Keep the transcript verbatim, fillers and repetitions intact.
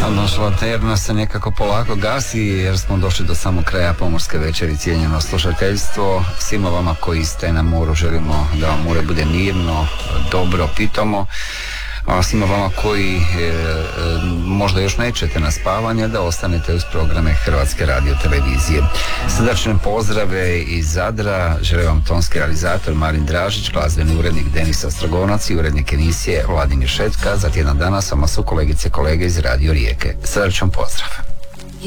Naša lanterna se nekako polako gasi jer smo došli do samog kraja pomorske večeri, cijenjeno slušateljstvo. Svima vama koji ste na moru želimo da vam more bude mirno, dobro, pitomo. A svima vama koji e, e, možda još nećete na spavanje, da ostanete uz programe Hrvatske radiotelevizije. Srdačne pozdrave iz Zadra želim vam tonski realizator Marin Dražić, glazbeni urednik Denis Ostrogonac i urednik emisije Vladimir Šetka. Za tjedan dana sama su kolegice i kolege iz Radio Rijeke. Srdačan pozdrav.